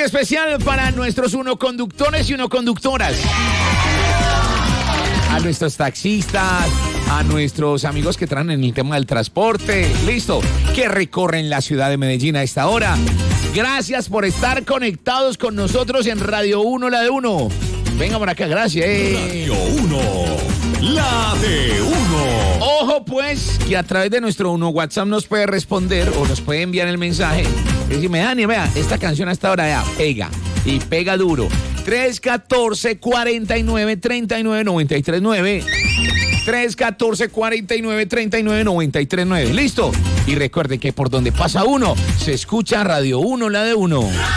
especial para nuestros unoconductores y unoconductoras. A nuestros taxistas, a nuestros amigos que traen en el tema del transporte, listo, que recorren la ciudad de Medellín a esta hora. Gracias por estar conectados con nosotros en Radio 1, la de 1. Venga por acá, gracias. Radio 1, la de 1. Ojo pues, que a través de nuestro WhatsApp nos puede responder o nos puede enviar el mensaje. Decime, Dani, vea, esta canción hasta ahora ya pega, y pega duro. 314-49-39-93-9. 314-49-39-93-9. Listo. Y recuerde que por donde pasa uno, se escucha Radio 1, la de 1.